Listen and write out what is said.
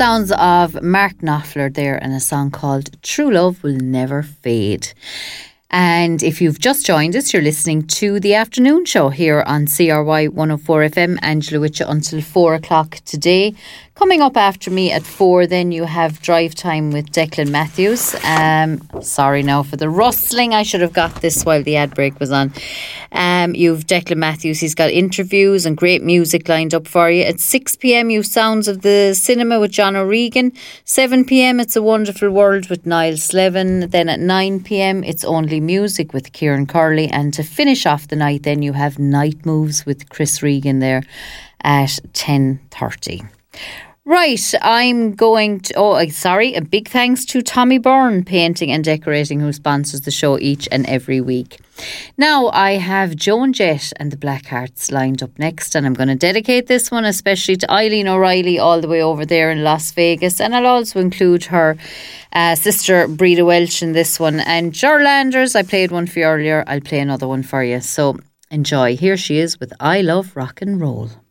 sounds of Mark Knopfler there and a song called True Love Will Never Fade. And if you've just joined us, you're listening to the afternoon show here on CRY 104 FM. Angela with you until 4 o'clock today. Coming up after me at 4, then you have Drive Time with Declan Matthews. Sorry now for the rustling. I should have got this while the ad break was on. You've Declan Matthews. He's got interviews and great music lined up for you. At 6 p.m, you've Sounds of the Cinema with John O'Regan. 7 p.m, It's a Wonderful World with Niall Slevin. Then at 9 p.m, It's Only Music with Kieran Curley. And to finish off the night, then you have Night Moves with Chris Regan there at 10:30. Right, I'm going to... a big thanks to Tommy Byrne Painting and Decorating, who sponsors the show each and every week. Now I have Joan Jett and the Blackhearts lined up next, and I'm going to dedicate this one especially to Eileen O'Reilly all the way over there in Las Vegas, and I'll also include her sister Breda Welch in this one. And Jarlanders, I played one for you earlier, I'll play another one for you, so enjoy. Here she is with I Love Rock and Roll.